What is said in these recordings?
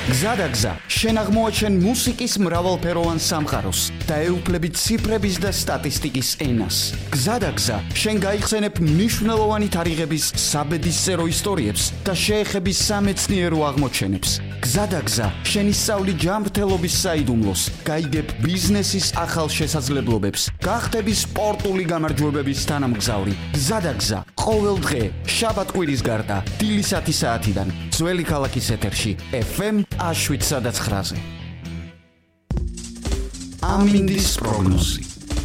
გზადაგზა, შენ აღმოაჩენ მუსიკის მრავალფეროვან სამყაროს და ეუფლებით ციფრების და სტატისტიკის ენას. გზადაგზა, შენ გაიხსენებ მნიშვნელოვანი თარიღების საბედისწერო ისტორიებს და შეეხები სამეცნიერო აღმოჩენებს. გზადაგზა, შენ ისწავლი ჯანმრთელობის საიდუმლოს, გაიგებ ბიზნესის ახალ შესაძლებლობებს, გახდები სპორტული გამარჯვებების თანამგზავრი. გზადაგზა, ყოველ დღე, შაბათ-კვირის გარდა, დილის 10 საათიდან, ძველი ქალაქის ეთერში, FM 7-9-ზე. ამინდის პროგნოზი.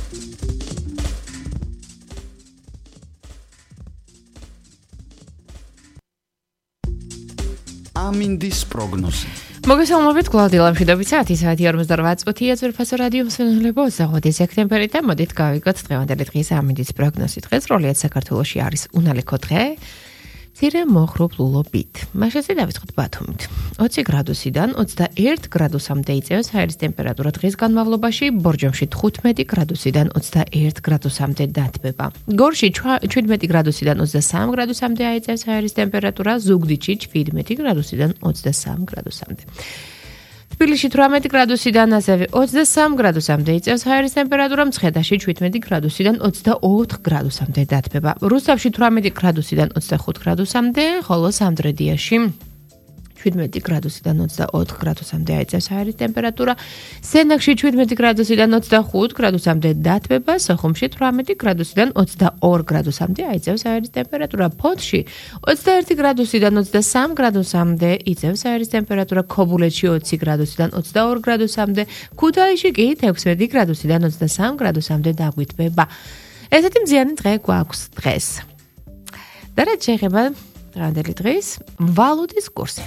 ამინდის პროგნოზი. მოგესალმებით, კლავდია მშვიდობით, საათი 48:08 ძვირფასო რადიო მსმენელებო, 20 სექტემბერი და მოდით გავიგოთ დღევანდელი დღის ამინდის პროგნოზი. დღეს როლიად საქართველოში არის უნალექო დღე. მცირე მოხრობლულობით. მაშასე დავიწყოთ ბათუმით. 20 გრადუსიდან 21 გრადუსამდე იწევს ჰაერის ტემპერატურა დღის განმავლობაში, ბორჯომში 15 გრადუსიდან 21 გრადუსამდე დათბება. გორში 17 გრადუსიდან 23 გრადუსამდე აიწევს ჰაერის ტემპერატურა, ზუგდიდში 17 გრადუსიდან 23 გრადუსამდე. თბილისში 18 გრადუსიდან ასევე 23 გრადუსამდე იწევს ჰაერის ტემპერატურა, მცხეთაში 17 გრადუსიდან 24 გრადუსამდე დათბება. რუსთავში 18 გრადუსიდან 25 გრადუსამდე, ხოლო სამტრედიაში 17 გრადუსიდან 24 გრადუსამდე აიწევს ჰაერის ტემპერატურა, სენაკში 17 გრადუსიდან 25 გრადუსამდე დათბება, სოხუმში 18 გრადუსიდან 22 გრადუსამდე აიწევს ჰაერის ტემპერატურა, ფოთში 21 გრადუსიდან 23 გრადუსამდე იწევს ჰაერის ტემპერატურა, ქობულეთში 20 გრადუსიდან 22 გრადუსამდე, ქუთაისში კი 16 გრადუსიდან 23 გრადუსამდე დაგვითბება. ესეთი მზიანი დღე გვაქვს დღეს. და რაც შეეხება დღევანდელი დღის ვალუტის კურსი.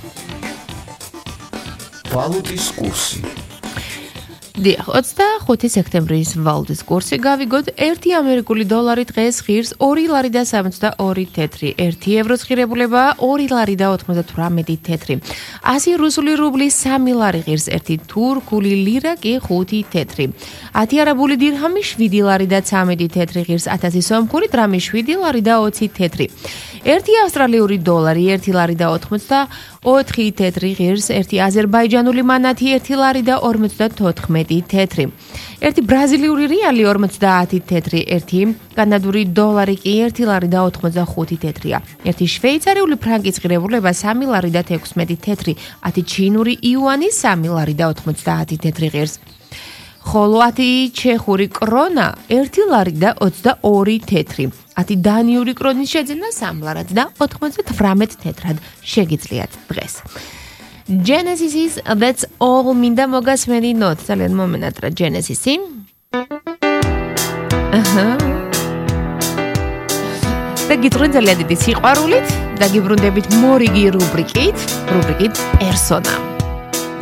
ვალუტის კურსი. 25 სექტემბრის ვალუტის კურსი გავიგოთ 1 ამერიკული დოლარი დღეს ღირს 2 ლარი და 72 თეთრი, 1 ევროს ღირებულება 2 ლარი და 98 თეთრი, 100 რუსული რუბლი 3 ლარი ღირს, 1 თურქული ლირა კი 5 თეთრი, 10 არაბული დირჰამი 7 ლარი და 13 თეთრი ღირს, 1000 სომხური დრამი 7 ლარი და 20 თეთრი, 1 ავსტრალიური დოლარი 1 ლარი და 84 თეთრი ღირს, 1 აზერბაიჯანული მანათი 1 ლარი და 54 თეთრი, 1 ბრაზილიური რეალი 50 თეთრი, 1 კანადური დოლარი კი 1 ლარი და 85 თეთრია, 1 შვეიცარიული ფრანკის ღირებულება 3 ლარი და 16 თეთრი, 10 ჩინური იუანი 3 ლარი და 90 თეთრი ღირს, ხოლო 10 ჩეხური კრონა 1 ლარი და 22 თეთრი, 10 დანიური კრონის შეძენა 3 ლარად და 98 თეთრად შეგიძლიათ დღეს. Genesis, that's all მინდა მოგასმენინოთ. ძალიან მომენატრა Genesis-ი. და გიწყრით ძალიან დიდი სიყვარულით და გიბრუნდებით მორიგი რუბრიკით პერსონა.